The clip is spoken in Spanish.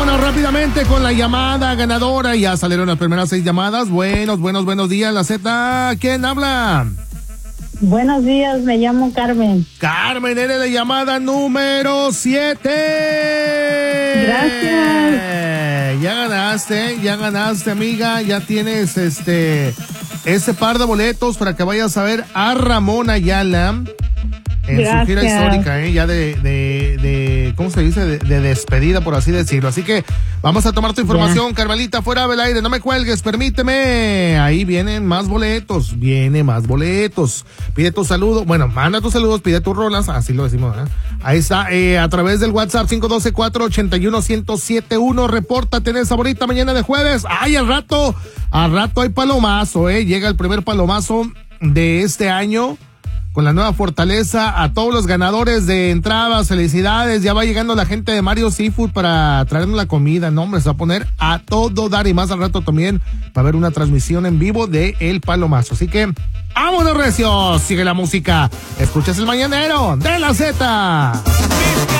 Vámonos rápidamente con la llamada ganadora. Ya salieron las primeras 6 llamadas. Buenos días, la Z. ¿Quién habla? Buenos días, me llamo Carmen. Carmen, eres la llamada número 7. Gracias. Ya ganaste, amiga. Ya tienes ese par de boletos para que vayas a ver a Ramón Ayala en su gira histórica, ya de ¿cómo se dice? De despedida, por así decirlo. Así que vamos a tomar tu información, Carmelita, fuera del aire, no me cuelgues, permíteme. Ahí vienen más boletos, Pide tu saludo, bueno, manda tus saludos, pide tus rolas, así lo decimos, ¿eh? Ahí está, a través del WhatsApp 512-481-1071, repórtate en esa bonita mañana de jueves. Ay, al rato hay palomazo, llega el primer palomazo de este año. Con la nueva fortaleza, a todos los ganadores de entradas, felicidades, ya va llegando la gente de Mario Seafood para traernos la comida, no hombre, se va a poner a todo dar y más al rato también va a haber una transmisión en vivo de El Palomazo, así que ¡vámonos recios! Sigue la música, escuchas el mañanero de la Z.